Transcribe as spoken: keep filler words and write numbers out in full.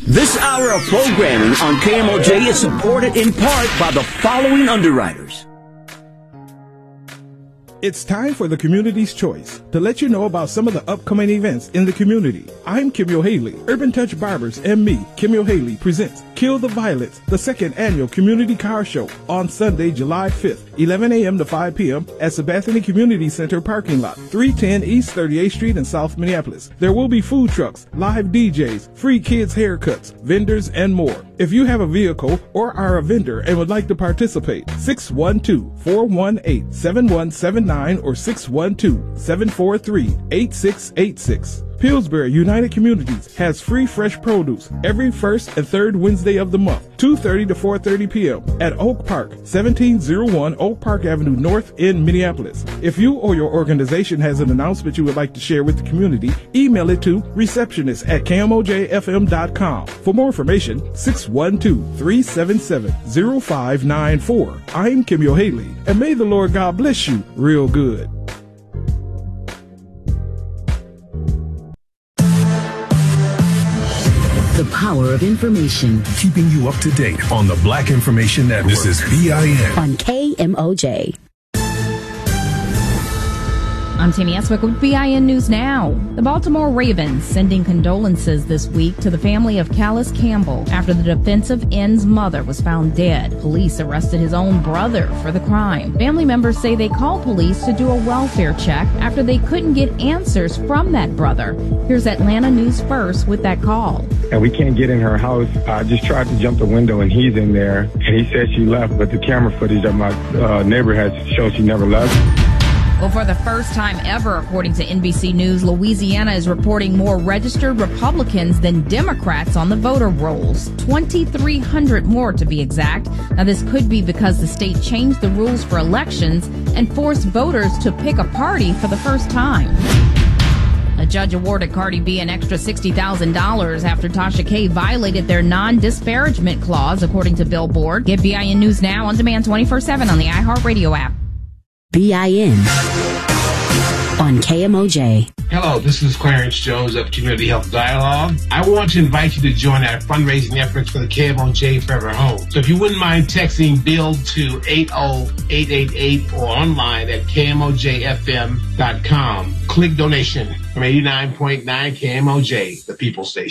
This hour of programming on K M O J is supported in part by the following underwriters. It's time for the Community's Choice to let you know about some of the upcoming events in the community. I'm Kimyo Haley. Urban Touch Barbers and me, Kimyo Haley, presents Kill the Violets, the second annual Community Car Show on Sunday, July fifth, eleven a.m. to five p.m. at Sabathani Community Center parking lot, three ten East thirty-eighth Street in South Minneapolis. There will be food trucks, live D Js, free kids haircuts, vendors, and more. If you have a vehicle or are a vendor and would like to participate, six one two, four one eight, seven one seven nine or six one two, seven four three, eight six eight six. Pillsbury United Communities has free fresh produce every first and third Wednesday of the month, two thirty to four thirty p.m. at Oak Park, seventeen oh one Oak Park Avenue North in Minneapolis. If you or your organization has an announcement you would like to share with the community, email it to receptionist at k m o j f m dot com. For more information, six one two, three seven seven, zero five nine four. I'm Kimyo Haley, and may the Lord God bless you real good. The power of information. Keeping you up to date on the Black Information Network. This is B I N. On K M O J. I'm Tammy Eswick with B I N News Now. The Baltimore Ravens sending condolences this week to the family of Callis Campbell after the defensive end's mother was found dead. Police arrested his own brother for the crime. Family members say they called police to do a welfare check after they couldn't get answers from that brother. Here's Atlanta News First with that call. And we can't get in her house. I just tried to jump the window and he's in there. And he said she left, but the camera footage that my uh, neighbor has shows she never left. Well, for the first time ever, according to N B C News, Louisiana is reporting more registered Republicans than Democrats on the voter rolls. twenty-three hundred more to be exact. Now, this could be because the state changed the rules for elections and forced voters to pick a party for the first time. A judge awarded Cardi B an extra sixty thousand dollars after Tasha K violated their non-disparagement clause, according to Billboard. Get B I N News Now on demand twenty-four seven on the iHeartRadio app. B I N on K M O J. Hello, this is Clarence Jones of Community Health Dialogue. I want to invite you to join our fundraising efforts for the K M O J Forever Home. So if you wouldn't mind texting BUILD to eight oh eight eight eight or online at k m o j f m dot com. Click donation from eighty-nine point nine K M O J, the People Station.